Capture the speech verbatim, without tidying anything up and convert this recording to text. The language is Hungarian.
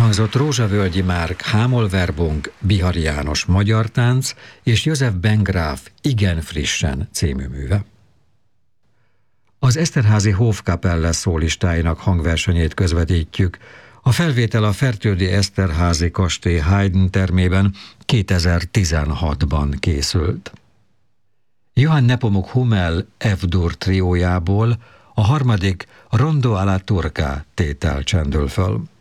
Elhangzott Rózsavölgyi Márk Hámolverbung, Bihari János magyar tánc és József Bengráf Igen frissen című műve. Az Eszterházi Hofkapelle szólistáinak hangversenyét közvetítjük. A felvétel a Fertődi Eszterházi kastély Haydn termében kétezer-tizenhatban készült. Johann Nepomuk Hummel F-dur triójából a harmadik Rondo alla Turca tétel csendül föl.